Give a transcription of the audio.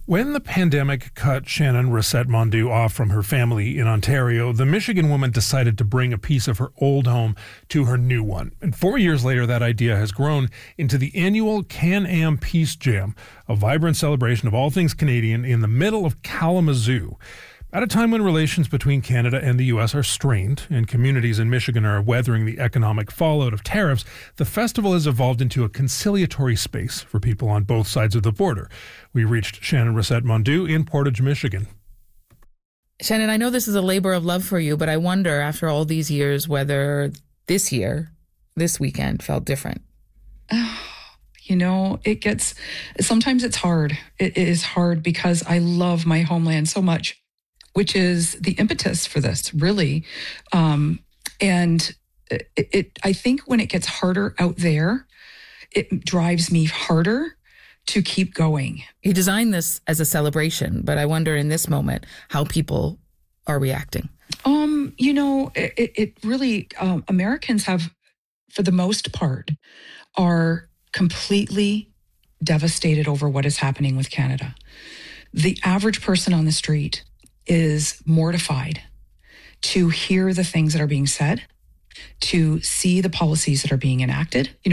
When the pandemic cut Shannon Racette-Mondeau off from her family in Ontario, the Michigan woman decided to bring a piece of her old home to her new one. And 4 years later, that idea has grown into the annual Can-Am Peace Jam, a vibrant celebration of all things Canadian in the middle of Kalamazoo. At a time when relations between Canada and the U.S. are strained and communities in Michigan are weathering the economic fallout of tariffs, the festival has evolved into a conciliatory space for people on both sides of the border. We reached Shannon Racette-Mondeau in Portage, Michigan. Shannon, I know this is a labor of love for you, but I wonder, after all these years, whether this weekend felt different. Sometimes it's hard. It is hard because I love my homeland so much, which is the impetus for this, really. I think when it gets harder out there, it drives me harder to keep going. You designed this as a celebration, but I wonder in this moment how people are reacting. It really, Americans have, for the most part, are completely devastated over what is happening with Canada. The average person on the street is mortified to hear the things that are being said, to see the policies that are being enacted.